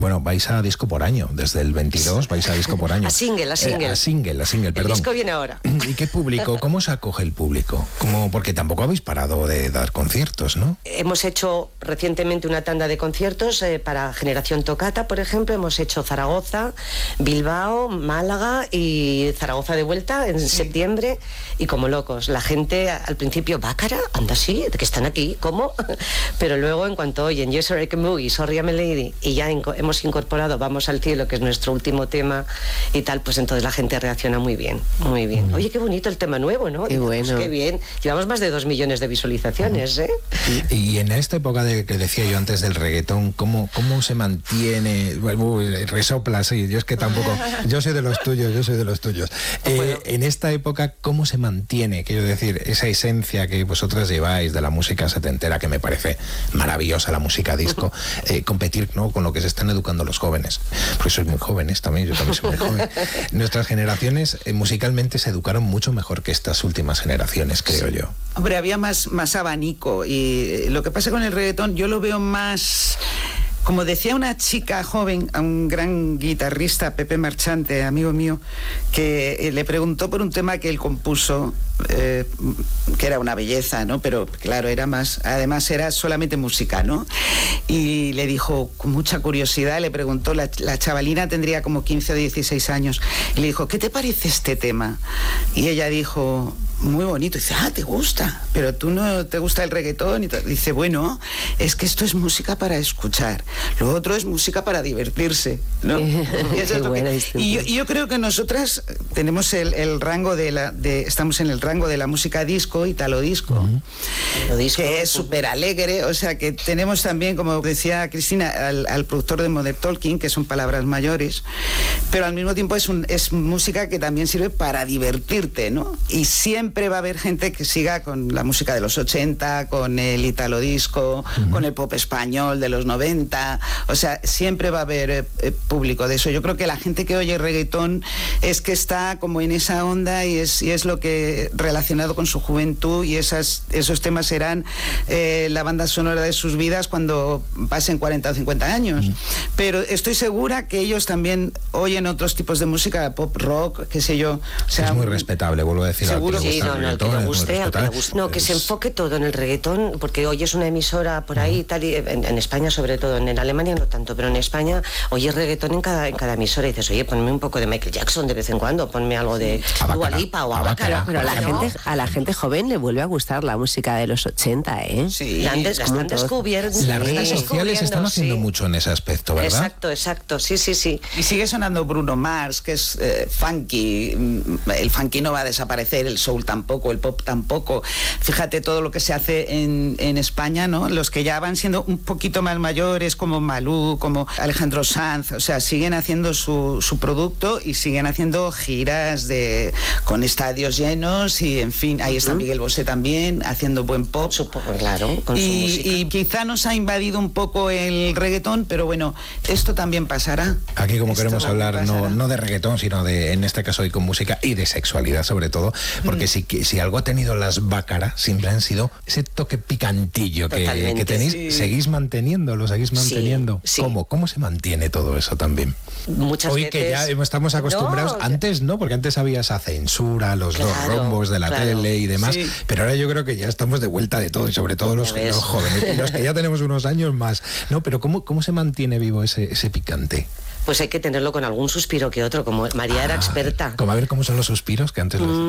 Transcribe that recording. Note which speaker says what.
Speaker 1: Bueno, vais a disco por año, desde el 22 vais a disco por año.
Speaker 2: A single,
Speaker 1: perdón.
Speaker 2: El disco viene ahora.
Speaker 1: ¿Y qué público? ¿Cómo se acoge el público? Porque tampoco habéis parado de dar conciertos, ¿no?
Speaker 2: Hemos hecho recientemente una tanda de conciertos para Generación Tocata, por ejemplo. Hemos hecho Zaragoza, Bilbao, Málaga y Zaragoza de vuelta en septiembre. Y como locos, la gente al principio, Bácara, anda así, que están aquí, ¿cómo? Pero luego en cuanto oyen Yes I Can Boogie, Sorry I'm a Lady, y ya hemos incorporado Vamos al Cielo, que es nuestro último tema y tal, pues entonces la gente reacciona muy bien, muy bien. Oye, qué bonito el tema nuevo, ¿no?
Speaker 3: Qué bueno.
Speaker 2: Pues qué bien. Llevamos más de 2 millones de visualizaciones, ¿eh?
Speaker 1: Y en esta época que decía yo antes del reggaetón, ¿cómo se mantiene? Resopla, sí, yo es que tampoco, yo soy de los tuyos.
Speaker 2: Bueno.
Speaker 1: En esta época, ¿cómo se mantiene? Quiero decir, esa esencia que vosotras lleváis de la música setentera, que me parece maravillosa, la música disco, competir, ¿no?, con lo que se están educando los jóvenes, porque sois muy jóvenes también, yo también soy muy joven. Nuestras generaciones musicalmente se educaron mucho mejor que estas últimas generaciones, creo yo.
Speaker 4: Hombre, había más abanico, y lo que pasa con el reggaetón, yo lo veo más... Como decía una chica joven, a un gran guitarrista, Pepe Marchante, amigo mío, que le preguntó por un tema que él compuso, que era una belleza, ¿no? Pero claro, además era solamente música, ¿no? Y le dijo, con mucha curiosidad, le preguntó, la chavalina tendría como 15 o 16 años, y le dijo, ¿qué te parece este tema? Y ella dijo... Muy bonito. Y dice, ¿te gusta? Pero tú no te gusta el reggaetón. Y dice, bueno, es que esto es música para escuchar. Lo otro es música para divertirse, ¿no? Y yo creo que nosotras tenemos el rango estamos en el rango de la música disco, italo disco, que es súper alegre. O sea, que tenemos también, como decía Cristina, al productor de Modern Talking, que son palabras mayores, pero al mismo tiempo es música que también sirve para divertirte, ¿no? Y siempre va a haber gente que siga con la música de los 80, con el italo disco, con el pop español de los 90, o sea, siempre va a haber público de eso. Yo creo que la gente que oye reggaetón es que está como en esa onda y es lo que relacionado con su juventud, y esos temas serán la banda sonora de sus vidas cuando pasen 40 o 50 años. Pero estoy segura que ellos también oyen otros tipos de música, pop, rock, qué sé yo. O sea,
Speaker 1: es muy respetable, vuelvo a decir.
Speaker 2: Seguro que sí, al que le guste, No, que se enfoque todo en el reggaetón, porque hoy es una emisora por ahí, tal, y en España sobre todo, en Alemania no tanto, pero en España oyes reggaetón en cada emisora y dices, oye, ponme un poco de Michael Jackson de vez en cuando, ponme algo de Dua Lipa o Bácara.
Speaker 3: Pero a la gente joven le vuelve a gustar la música de los 80, ¿eh?
Speaker 4: Sí.
Speaker 2: La están descubriendo.
Speaker 1: Las redes sociales están haciendo mucho en ese aspecto, ¿verdad?
Speaker 2: Exacto, sí.
Speaker 4: Y sigue sonando Bruno Mars, que es funky. El funky no va a desaparecer, el soul tampoco, el pop tampoco. Fíjate todo lo que se hace en España, ¿no? Los que ya van siendo un poquito más mayores, como Malú, como Alejandro Sanz, o sea, siguen haciendo su producto y siguen haciendo giras con estadios llenos y, en fin, ahí está Miguel Bosé también, haciendo buen pop.
Speaker 2: Claro, con su música.
Speaker 4: Y quizá nos ha invadido un poco el reggaetón, pero bueno, esto también pasará.
Speaker 1: Aquí, como queremos hablar no de reggaetón, sino en este caso hoy con música y de sexualidad sobre todo, porque si algo ha tenido las Bácara, siempre han sido ese toque picantillo que tenéis.
Speaker 4: Sí.
Speaker 1: ¿Seguís manteniendo?
Speaker 2: Sí.
Speaker 1: ¿Cómo se mantiene todo eso también?
Speaker 2: Muchas
Speaker 1: Hoy
Speaker 2: veces...
Speaker 1: que ya estamos acostumbrados, antes no, porque antes había esa censura, los dos rombos de la tele y demás, pero ahora yo creo que ya estamos de vuelta de todo, y sobre todo los jóvenes, y los que ya tenemos unos años más, ¿no? Pero ¿cómo se mantiene vivo ese picante?
Speaker 2: Pues hay que tenerlo con algún suspiro que otro, como María era experta.
Speaker 1: Como a ver cómo son los suspiros, que antes los